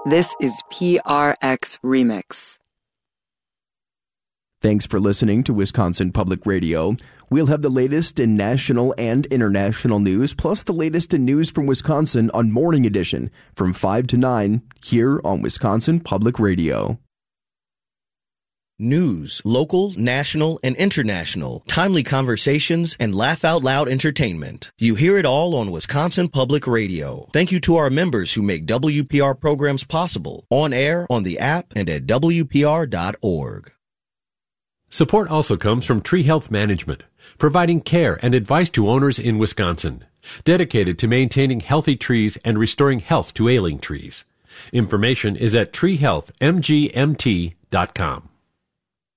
This is PRX Remix. Thanks for listening to Wisconsin Public Radio. We'll have the latest in national and international news, plus the latest in news from Wisconsin on Morning Edition from 5 to 9 here on Wisconsin Public Radio. News, local, national, and international, timely conversations, and laugh-out-loud entertainment. You hear it all on Wisconsin Public Radio. Thank you to our members who make WPR programs possible, on air, on the app, and at WPR.org. Support also comes from Tree Health Management, providing care and advice to owners in Wisconsin, dedicated to maintaining healthy trees and restoring health to ailing trees. Information is at treehealthmgmt.com.